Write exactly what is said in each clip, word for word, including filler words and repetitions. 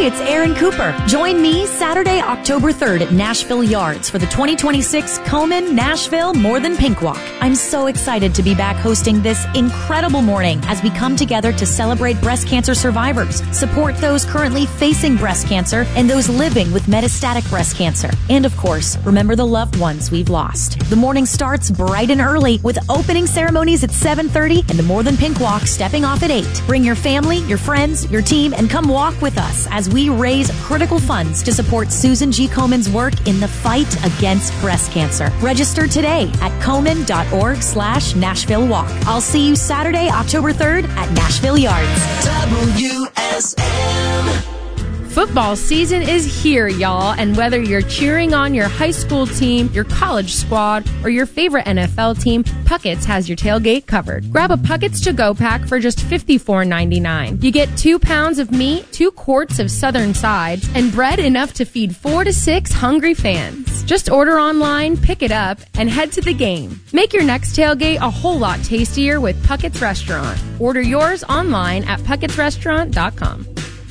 Hey, it's Aaron Cooper. Join me Saturday, October third at Nashville Yards for the twenty twenty-six Komen Nashville More Than Pink Walk. I'm so excited to be back hosting this incredible morning as we come together to celebrate breast cancer survivors, support those currently facing breast cancer, and those living with metastatic breast cancer. And of course, remember the loved ones we've lost. The morning starts bright and early with opening ceremonies at seven thirty and the More Than Pink Walk stepping off at eight. Bring your family, your friends, your team, and come walk with us as we raise critical funds to support Susan G. Komen's work in the fight against breast cancer. Register today at komen.org slash Nashville Walk. I'll see you Saturday, October third at Nashville Yards. W S M. Football season is here, y'all, and whether you're cheering on your high school team, your college squad, or your favorite N F L team, Puckett's has your tailgate covered. Grab a Puckett's to-go pack for just fifty-four ninety-nine. You get two pounds of meat, two quarts of Southern sides, and bread enough to feed four to six hungry fans. Just order online, pick it up, and head to the game. Make your next tailgate a whole lot tastier with Puckett's Restaurant. Order yours online at pucketts restaurant dot com.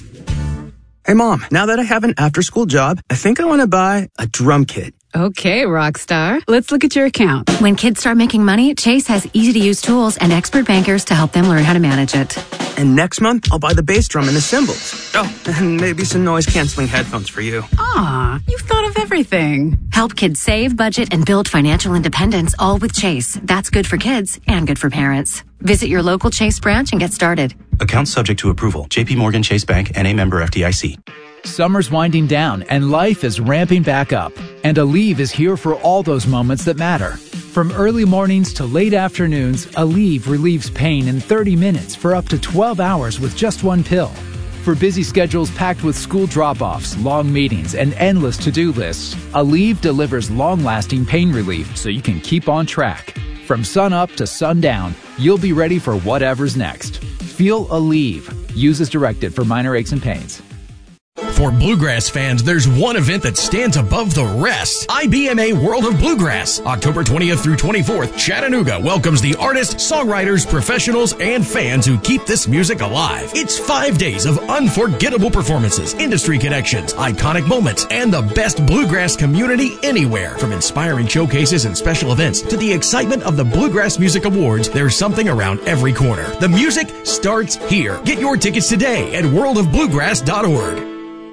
Hey, Mom, now that I have an after-school job, I think I want to buy a drum kit. Okay, rock star. Let's look at your account. When kids start making money, Chase has easy-to-use tools and expert bankers to help them learn how to manage it. And next month, I'll buy the bass drum and the cymbals. Oh, and maybe some noise-canceling headphones for you. Aw, you've thought of everything. Help kids save, budget, and build financial independence, all with Chase. That's good for kids and good for parents. Visit your local Chase branch and get started. Account subject to approval. J P Morgan Chase Bank, N A member F D I C. Summer's winding down and life is ramping back up. And Aleve is here for all those moments that matter. From early mornings to late afternoons, Aleve relieves pain in thirty minutes for up to twelve hours with just one pill. For busy schedules packed with school drop-offs, long meetings, and endless to-do lists, Aleve delivers long-lasting pain relief so you can keep on track. From sun up to sundown, you'll be ready for whatever's next. Feel Aleve. Use as directed for minor aches and pains. For bluegrass fans, there's one event that stands above the rest. I B M A World of Bluegrass. October twentieth through twenty-fourth, Chattanooga welcomes the artists, songwriters, professionals, and fans who keep this music alive. It's five days of unforgettable performances, industry connections, iconic moments, and the best bluegrass community anywhere. From inspiring showcases and special events to the excitement of the Bluegrass Music Awards, there's something around every corner. The music starts here. Get your tickets today at world of bluegrass dot org.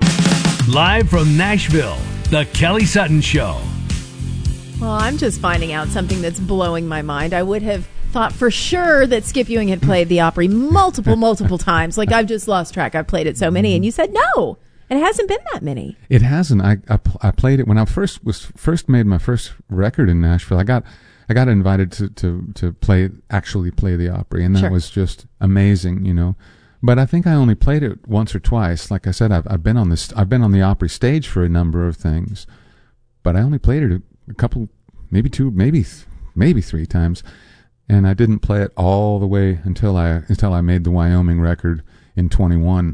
Live from Nashville, The Kelly Sutton Show. Well, I'm just finding out something that's blowing my mind. I would have thought for sure that Skip Ewing had played the Opry multiple, multiple times. Like, I've just lost track. I've played it so many. And you said no. And it hasn't been that many. It hasn't. I, I, I played it when I first was first made my first record in Nashville. I got I got invited to, to, to play actually play the Opry, and that Sure. was just amazing, you know. But I think I only played it once or twice. Like I said, I've I've been on this I've been on the Opry stage for a number of things, but I only played it a, a couple, maybe two, maybe maybe three times, and I didn't play it all the way until I until I made the Wyoming record in twenty-one,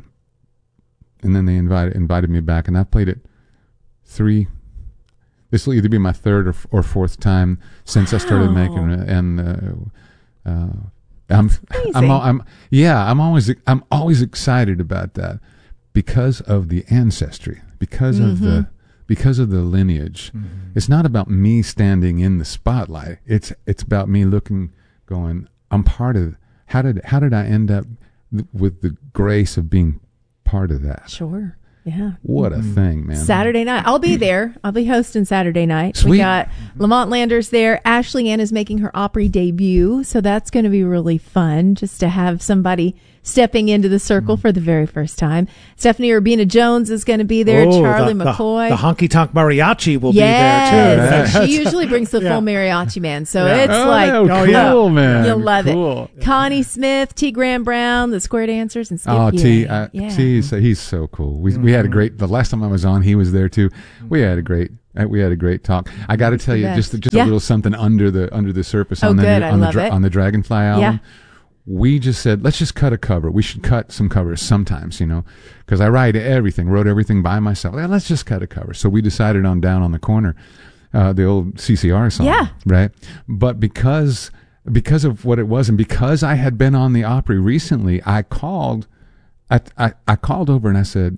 and then they invited invited me back, and I played it three. This will either be my third or, or fourth time since wow. I started making it, and. Uh, uh, I'm, I'm, I'm, yeah, I'm always, I'm always excited about that because of the ancestry, because mm-hmm. of the, because of the lineage. Mm-hmm. It's not about me standing in the spotlight. It's, it's about me looking, going, I'm part of. How did, how did I end up th- with the grace of being part of that? Sure. Yeah. What a mm-hmm. thing, man. Saturday night. I'll be there. I'll be hosting Saturday night. Sweet. We got Lamont Landers there. Ashley Ann is making her Opry debut. So that's going to be really fun just to have somebody stepping into the circle mm-hmm. for the very first time. Stephanie Urbina Jones is going to be there. Oh, Charlie the, McCoy. The, the honky tonk mariachi will yes. be there too. She usually brings the yeah. full mariachi man. So yeah. it's oh, like, no, oh, cool, yeah. man. You'll love cool. it. Connie Smith, T. Graham Brown, the Square Dancers, and Skip Oh, T, Ewing. uh, yeah. T, so he's so cool. We mm-hmm. we had a great. The last time I was on, he was there too. We had a great. We had a great talk. I got to tell you, just just yeah. a little something under the under the surface oh, on the good. new, I on love the dra- it. on the Dragonfly album. Yeah. We just said, let's just cut a cover. We should cut some covers sometimes, you know, because I write everything, wrote everything by myself. Well, let's just cut a cover. So we decided on Down on the Corner, uh, the old C C R song. Yeah. Right. But because because of what it was, and because I had been on the Opry recently, I called, I I, I called over and I said,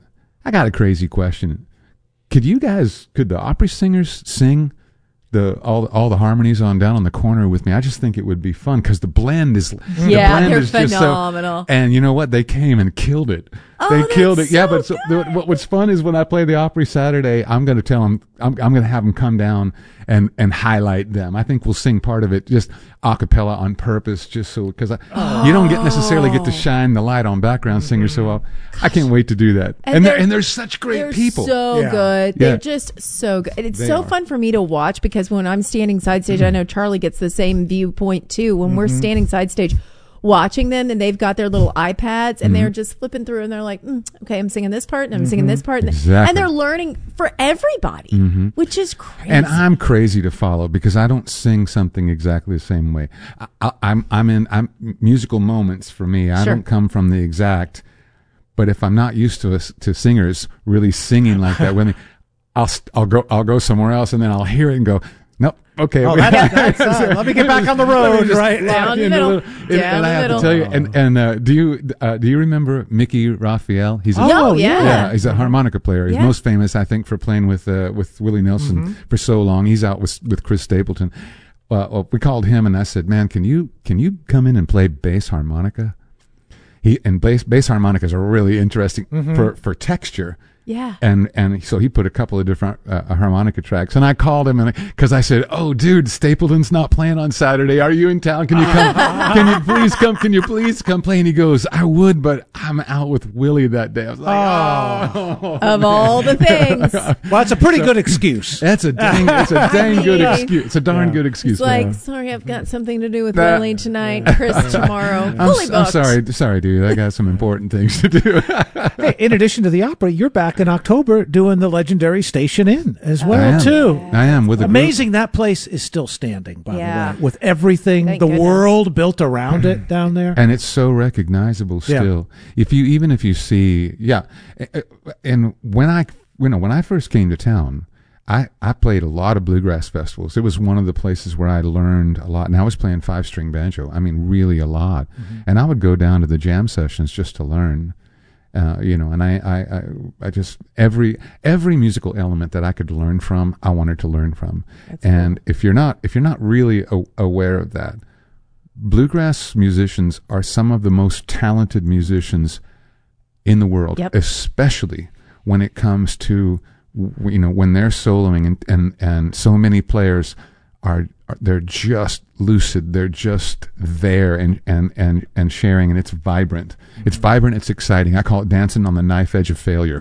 I got a crazy question. Could you guys, could the Opry singers sing the all all the harmonies on Down on the Corner with me? I just think it would be fun because the blend is Yeah, the blend they're is just phenomenal. so. And you know what? They came and killed it. Oh, they that's killed it. Yeah, so but so, the, what, what's fun is when I play the Opry Saturday, I'm going to tell them, I'm, I'm going to have them come down and and highlight them. I think we'll sing part of it just a cappella on purpose, just so because Oh. you don't get necessarily get to shine the light on background singers so well. I can't wait to do that. And And they're- they're, and they're such great They're people. so Yeah. good. Yeah. They're just so good. And it's They so are. fun for me to watch because when I'm standing side stage, I know Charlie gets the same viewpoint too. When we're Mhm. standing side stage watching them and they've got their little iPads and Mhm. they're just flipping through and they're like, mm, okay, I'm singing this part and I'm singing this part. And, Exactly. and they're learning for everybody, Mhm. which is crazy. And I'm crazy to follow because I don't sing something exactly the same way. I, I, I'm I'm in I'm musical moments for me. I Sure. don't come from the exact. But if I'm not used to us to singers really singing like that with me, I'll st- I'll go I'll go somewhere else and then I'll hear it and go, nope, okay. Oh, that- that's, uh, let me get back on the Let me road, just right? lock Down the in a middle. little- and, Down and the I have middle. to tell you, and and uh, do you uh, do you remember Mickey Raphael? He's a, Oh, yeah. yeah, he's a harmonica player. He's Yeah. most famous, I think, for playing with uh, with Willie Nelson Mhm. for so long. He's out with with Chris Stapleton. Uh, well, we called him and I said, "Man, can you can you come in and play bass harmonica?" He and bass bass harmonicas are really interesting Mhm. for for texture. Yeah. And and so he put a couple of different uh, harmonica tracks, and I called him and because I, I said, "Oh, dude, Stapleton's not playing on Saturday. Are you in town? Can you come? Can you please come? Can you please come play?" And he goes, "I would, but I'm out with Willie that day." I was like, "Oh, Of all the things. Well, it's a pretty So- good excuse. That's a dang, it's a dang good I mean, excuse. It's a darn Yeah. good excuse." It's like, man. sorry, I've got something to do with That- Willie tonight, Chris tomorrow. I'm, Fully s- I'm booked. sorry, sorry, dude. I got some important things to do. Hey, in addition to the opera, you're back in October doing the legendary Station Inn as well, I am. too. I am with a group. Amazing that place is still standing, by Yeah. the way, with everything, Thank the goodness. world built around it down there. And it's so recognizable Yeah. still. If you, even if you see, yeah. Uh, And when I, you know, when I first came to town, I, I played a lot of bluegrass festivals. It was one of the places where I learned a lot. And I was playing five string banjo. I mean, really a lot. Mm-hmm. And I would go down to the jam sessions just to learn. Uh, you know, and I, I, I, I just every every musical element that I could learn from, I wanted to learn from. That's And if you're not if you're not really a, aware of that, bluegrass musicians are some of the most talented musicians in the world, Yep. especially when it comes to w- you know when they're soloing and and, and so many players are, are they're just lucid, they're just there and and and and sharing, and it's vibrant. It's vibrant, it's exciting. I call it dancing on the knife edge of failure.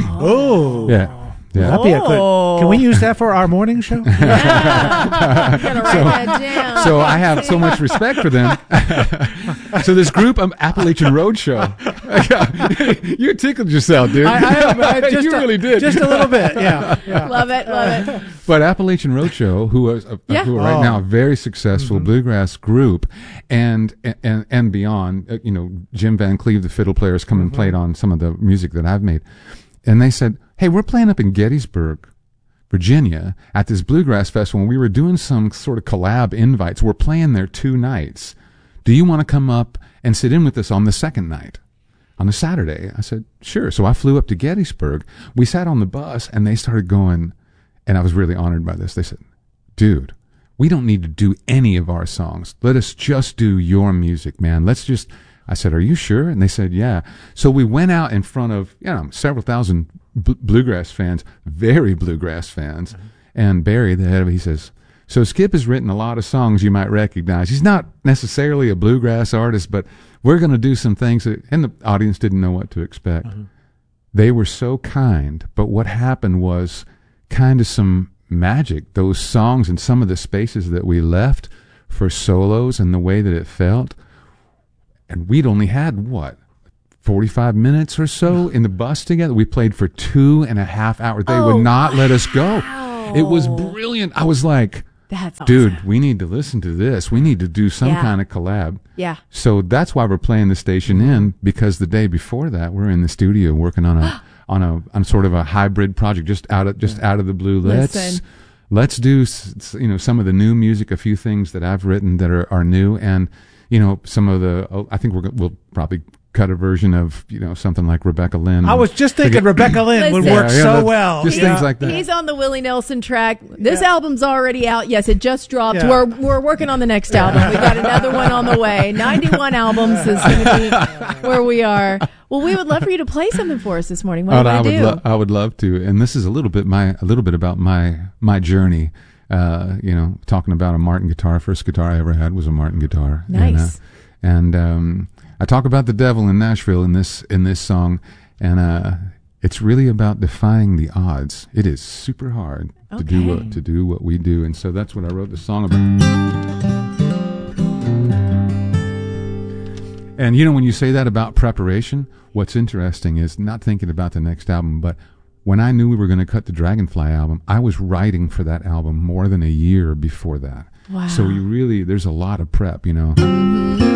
Oh. Yeah. Yeah. That'd be a good. Can we use that for our morning show? Yeah. Gotta write that down. So I have so much respect for them. So this group, um, Appalachian Roadshow. You tickled yourself, dude. I, I, am, I just you a, really did. Just a little bit. Yeah. yeah. Love it, love it. But Appalachian Roadshow, who is uh, Yeah. who are right Oh. now a very successful bluegrass group, and and and beyond, uh, you know, Jim Van Cleve, the fiddle player, has come and played on some of the music that I've made, and they said, "Hey, we're playing up in Gettysburg, Virginia, at this bluegrass festival, and we were doing some sort of collab invites. We're playing there two nights. Do you want to come up and sit in with us on the second night?" On a Saturday. I said, sure. So I flew up to Gettysburg. We sat on the bus and they started going, and I was really honored by this. They said, dude, we don't need to do any of our songs. Let us just do your music, man. Let's just, I said, are you sure? And they said, yeah. So we went out in front of, you know, several thousand bl- bluegrass fans, very bluegrass fans. Mm-hmm. And Barry, the head of it, he says, so Skip has written a lot of songs you might recognize. He's not necessarily a bluegrass artist, but we're going to do some things that, and the audience didn't know what to expect. Uh-huh. They were so kind, but what happened was kind of some magic. Those songs and some of the spaces that we left for solos and the way that it felt, and we'd only had, what, forty-five minutes or so in the bus together. We played for two and a half hours. They Oh, would not let us go. wow. It was brilliant. I was like, That's awesome. dude, we need to listen to this. We need to do some Yeah. kind of collab. Yeah. So that's why we're playing the Station Inn, because the day before that, we're in the studio working on a on a on sort of a hybrid project, just out of just out of the blue. Let's Listen. let's do s- s- you know some of the new music, a few things that I've written that are, are new, and you know some of the. Oh, I think we're go- we'll probably cut a version of, you know, something like Rebecca Lynn. I was just thinking Rebecca Lynn would work yeah, yeah, so that, well. Just yeah. things like that. He's on the Willie Nelson track. This Yeah. album's already out. Yes, it just dropped. Yeah. We're we're working on the next album. We got another one on the way. ninety-one albums is going to be where we are. Well, we would love for you to play something for us this morning. What Oh, do I you would do? lo- I would love to. And this is a little bit my a little bit about my my journey. Uh, you know, talking about a Martin guitar. First guitar I ever had was a Martin guitar. Nice. And, uh, and um, I talk about the devil in Nashville in this in this song, and uh, it's really about defying the odds. It is super hard Okay. to do what to do what we do, and so that's what I wrote the song about. And you know, when you say that about preparation, what's interesting is not thinking about the next album, but when I knew we were going to cut the Dragonfly album, I was writing for that album more than a year before that. Wow. So you really, there's a lot of prep, you know. Mm-hmm.